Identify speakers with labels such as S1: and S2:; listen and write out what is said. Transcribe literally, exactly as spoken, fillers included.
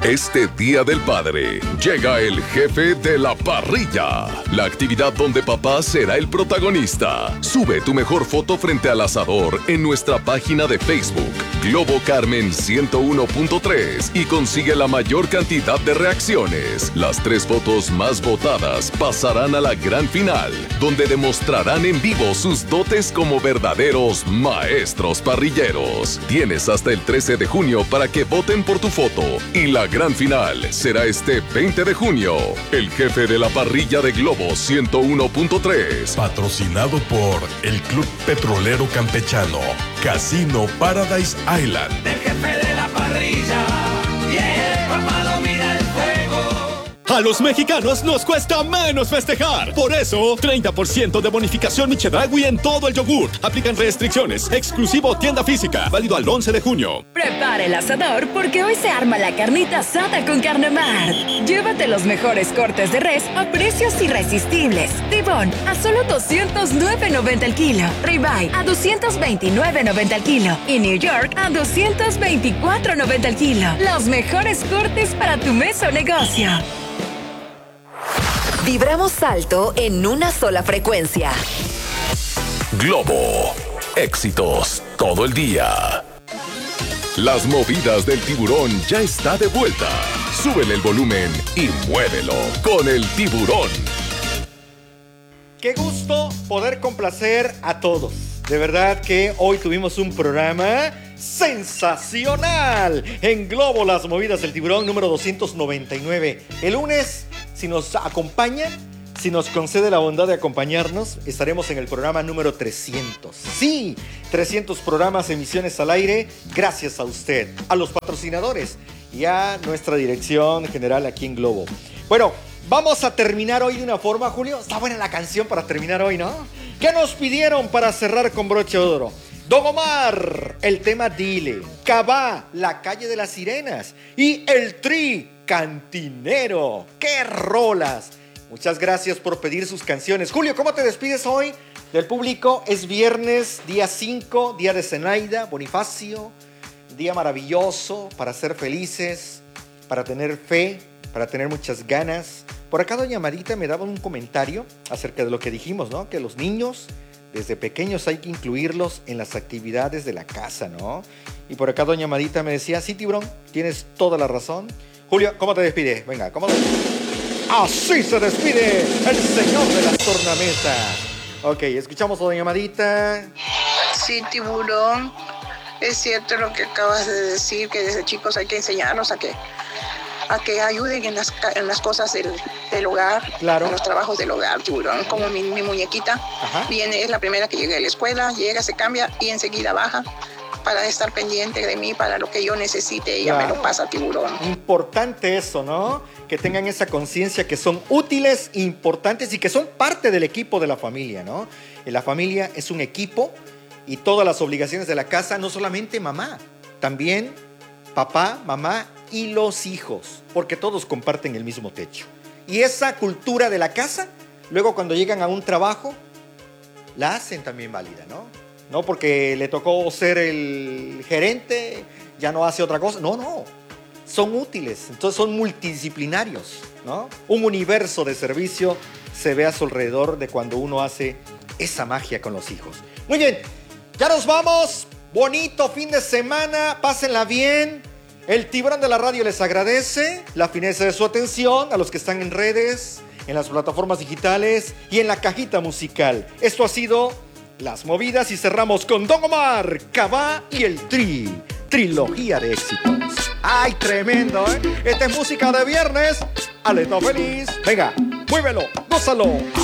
S1: Este Día del Padre, llega el jefe de la parrilla. La actividad donde papá será el protagonista. Sube tu mejor foto frente al asador en nuestra página de Facebook, Globo Carmen ciento uno punto tres, y consigue la mayor cantidad de reacciones. Las tres fotos más votadas pasarán a la gran final, donde demostrarán en vivo sus dotes como verdaderos maestros parrilleros. Tienes hasta el trece de junio para que voten por tu foto, y la gran final será este veinte de junio. El jefe de la parrilla de Globo ciento uno punto tres.
S2: Patrocinado por el Club Petrolero Campechano, Casino Paradise Island.
S3: El jefe de la parrilla, yeah, papá domina el fuego.
S4: A los mexicanos nos cuesta menos festejar. Por eso, treinta por ciento de bonificación Michedragui en todo el yogur. Aplican restricciones. Exclusivo tienda física. Válido al once de junio.
S5: Prepara el asador porque hoy se arma la carnita asada con Carnemar. Llévate los mejores cortes de res a precios irresistibles. Tibón a solo doscientos nueve noventa el kilo. Ribeye a doscientos veintinueve noventa el kilo. Y New York a doscientos veinticuatro noventa el kilo. Los mejores cortes para tu mesa o negocio.
S6: Vibramos alto en una sola frecuencia.
S1: Globo, éxitos todo el día. Las movidas del tiburón ya está de vuelta. Súbele el volumen y muévelo con el tiburón.
S7: Qué gusto poder complacer a todos. De verdad que hoy tuvimos un programa sensacional en Globo, las movidas del tiburón número doscientos noventa y nueve. El lunes, si nos acompaña, si nos concede la bondad de acompañarnos, estaremos en el programa número trescientos. Sí, trescientos programas, emisiones al aire, gracias a usted, a los patrocinadores y a nuestra dirección general aquí en Globo. Bueno, vamos a terminar hoy de una forma, Julio. Está buena la canción para terminar hoy, ¿no? ¿Qué nos pidieron para cerrar con broche de oro? Don Omar, el tema Dile. Cabá, La Calle de las Sirenas. Y el Tri, Cantinero. ¡Qué rolas! Muchas gracias por pedir sus canciones. Julio, ¿cómo te despides hoy del público? Es viernes, día cinco, día de Zenaida, Bonifacio. Día maravilloso para ser felices, para tener fe, para tener muchas ganas. Por acá doña Marita me daba un comentario acerca de lo que dijimos, ¿no? Que los niños desde pequeños hay que incluirlos en las actividades de la casa, ¿no? Y por acá doña Marita me decía, sí, tiburón, tienes toda la razón. Julio, ¿cómo te despides? Venga, ¿cómo te despides? Así se despide el señor de las tornamesas. Ok, escuchamos a doña Marita.
S8: Sí, tiburón, es cierto lo que acabas de decir, que desde chicos hay que enseñarlos a que a que ayuden en las, en las cosas del, del hogar,
S7: claro,
S8: en los trabajos del hogar, tiburón. Como mi, mi muñequita, ajá, viene, es la primera que llega a la escuela, llega, se cambia y enseguida baja para estar pendiente de mí, para lo que yo necesite, ella claro, me lo pasa, tiburón.
S7: Importante eso, ¿no? Que tengan esa conciencia que son útiles, importantes y que son parte del equipo de la familia, ¿no? La familia es un equipo y todas las obligaciones de la casa, no solamente mamá, también papá, mamá y los hijos, porque todos comparten el mismo techo. Y esa cultura de la casa, luego cuando llegan a un trabajo, la hacen también válida, ¿no? No porque le tocó ser el gerente, ya no hace otra cosa. No, no. Son útiles, entonces son multidisciplinarios, ¿no? Un universo de servicio se ve a su alrededor de cuando uno hace esa magia con los hijos. Muy bien, ya nos vamos. Bonito fin de semana, pásenla bien. El tiburón de la radio les agradece la fineza de su atención, a los que están en redes, en las plataformas digitales y en la cajita musical. Esto ha sido Las Movidas y cerramos con Don Omar, Cabá y el Tri, trilogía de éxitos. ¡Ay, tremendo, eh! Esta es música de viernes, Aleto Feliz. Venga, muévelo, gózalo.